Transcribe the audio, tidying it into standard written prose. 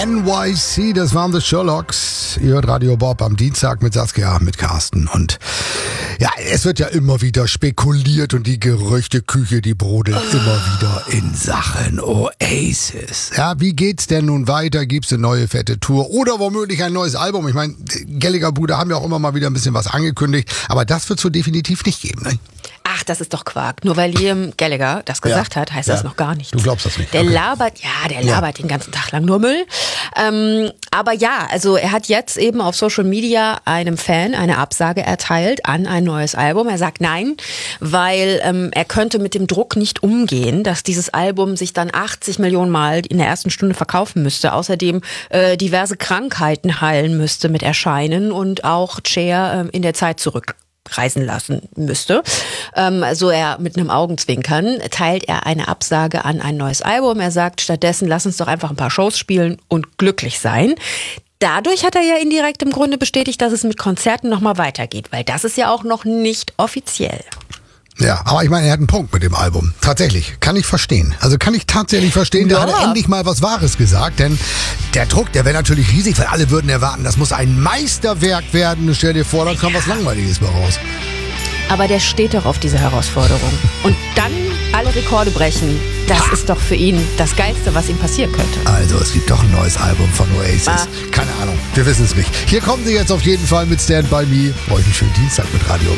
NYC, das waren The Sherlocks. Ihr hört Radio Bob am Dienstag mit Saskia, mit Carsten. Und ja, es wird ja immer wieder spekuliert und die Gerüchteküche, die brodelt immer wieder in Sachen Oasis. Ja, wie geht's denn nun weiter? Gibt's eine neue fette Tour oder womöglich ein neues Album? Ich meine, Gallagher-Brüder haben ja auch immer mal wieder ein bisschen was angekündigt, aber das wird's so definitiv nicht geben, ne? Ach, das ist doch Quark. Nur weil Liam Gallagher das gesagt hat, heißt das noch gar nichts. Du glaubst das nicht? Der labert den ganzen Tag lang nur Müll. Aber ja, also er hat jetzt eben auf Social Media einem Fan eine Absage erteilt an ein neues Album. Er sagt nein, weil er könnte mit dem Druck nicht umgehen, dass dieses Album sich dann 80 Millionen Mal in der ersten Stunde verkaufen müsste. Außerdem diverse Krankheiten heilen müsste mit Erscheinen und auch Cher in der Zeit zurückreisen lassen müsste. So er mit einem Augenzwinkern teilt er eine Absage an ein neues Album. Er sagt stattdessen, lass uns doch einfach ein paar Shows spielen und glücklich sein. Dadurch hat er ja indirekt im Grunde bestätigt, dass es mit Konzerten nochmal weitergeht, weil das ist ja auch noch nicht offiziell. Ja, aber ich meine, er hat einen Punkt mit dem Album. Tatsächlich. Kann ich verstehen. Also kann ich tatsächlich verstehen. Da hat er endlich mal was Wahres gesagt. Denn der Druck, der wäre natürlich riesig, weil alle würden erwarten, das muss ein Meisterwerk werden. Stell dir vor, da kommt was Langweiliges mal raus. Aber der steht doch auf diese Herausforderung. Und dann alle Rekorde brechen, das ist doch für ihn das Geilste, was ihm passieren könnte. Also, es gibt doch ein neues Album von Oasis. Keine Ahnung, wir wissen es nicht. Hier kommen sie jetzt auf jeden Fall mit Stand By Me. Euch einen schönen Dienstag mit Radio